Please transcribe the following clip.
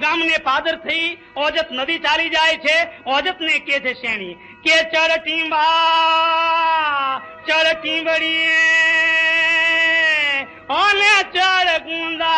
ગામને પાદર થઈ ઓજત નદી ચાલી જાય છે. ઓજત ને કે છે શેણી કે ચર ટીંબા ચર ટીંબડીએ અને ચર ગુંદા